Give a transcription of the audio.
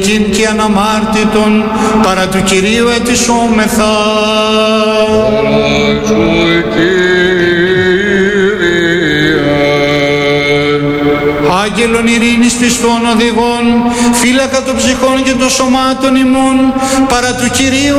και αναμάρτητον παρά του Κυρίου ετισόμεθα. Άγγελον ειρήνης πιστών οδηγών, φύλακα των ψυχών και των σωμάτων ημών, παρά του Κυρίου